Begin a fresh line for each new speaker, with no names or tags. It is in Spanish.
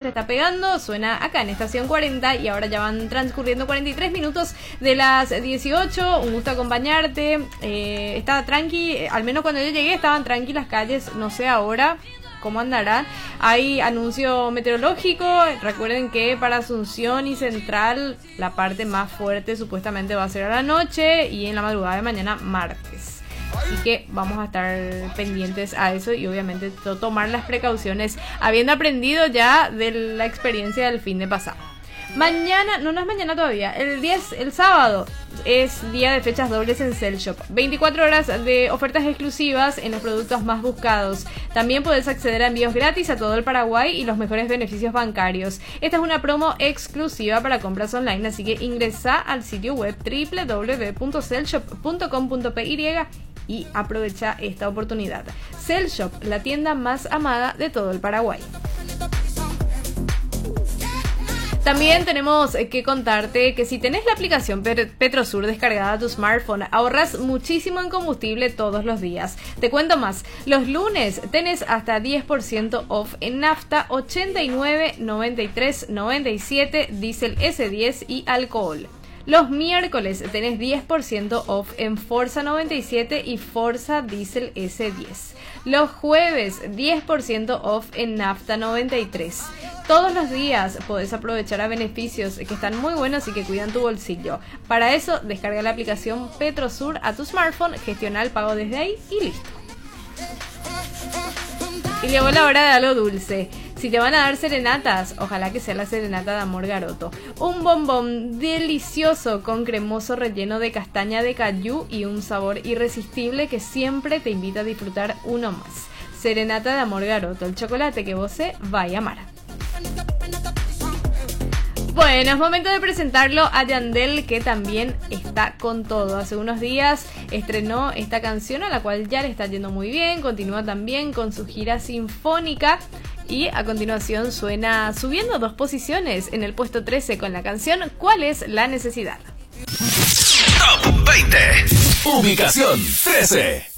está pegando, suena acá en Estación 40 y ahora ya van transcurriendo 43 minutos de las 18. Un gusto acompañarte. Estaba tranqui, al menos cuando yo llegué estaban tranqui las calles, no sé ahora cómo andará. Hay anuncio meteorológico. Recuerden que para Asunción y Central la parte más fuerte supuestamente va a ser a la noche y en la madrugada de mañana martes. Así que vamos a estar pendientes a eso y obviamente tomar las precauciones habiendo aprendido ya de la experiencia del fin de pasado. Mañana, no es mañana todavía, el sábado es día de fechas dobles en Cell Shop. 24 horas de ofertas exclusivas en los productos más buscados. También puedes acceder a envíos gratis a todo el Paraguay y los mejores beneficios bancarios. Esta es una promo exclusiva para compras online, así que ingresa al sitio web www.cellshop.com.py y aprovecha esta oportunidad. Cell Shop, la tienda más amada de todo el Paraguay. También tenemos que contarte que si tenés la aplicación Petrosur descargada a tu smartphone, ahorras muchísimo en combustible todos los días. Te cuento más, los lunes tenés hasta 10% off en nafta 89, 93, 97, diésel S10 y alcohol. Los miércoles tenés 10% off en Forza 97 y Forza Diesel S10. Los jueves 10% off en Nafta 93. Todos los días podés aprovechar a beneficios que están muy buenos y que cuidan tu bolsillo. Para eso, descarga la aplicación Petrosur a tu smartphone, gestiona el pago desde ahí y listo. Y llegó la hora de algo dulce. Si te van a dar serenatas, ojalá que sea la serenata de Amor Garoto. Un bombón delicioso con cremoso relleno de castaña de cayú y un sabor irresistible que siempre te invita a disfrutar uno más. Serenata de Amor Garoto, el chocolate que vos vaya a amar. Bueno, es momento de presentarlo a Yandel, que también está con todo. Hace unos días estrenó esta canción a la cual ya le está yendo muy bien. Continúa también con su gira sinfónica. Y a continuación suena subiendo 2 posiciones en el puesto 13 con la canción ¿Cuál es la necesidad?
Top 20. Ubicación 13.